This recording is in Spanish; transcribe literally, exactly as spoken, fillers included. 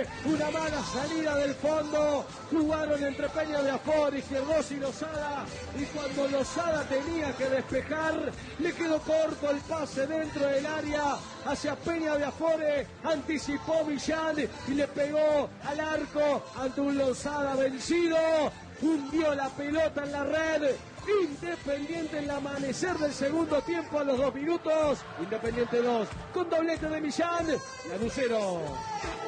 Fue una mala salida del fondo. Jugaron entre Peña de Afor, Izquierdos y Lozada. Y cuando Lozada tenía que despejar, le quedó corto el pase dentro del área hacia Peña de Afore. Anticipó Millán y le pegó al arco ante un Lozada vencido. Hundió la pelota en la red. Independiente en el amanecer del segundo tiempo a los dos minutos. Independiente dos con doblete de Millán. Lanucero.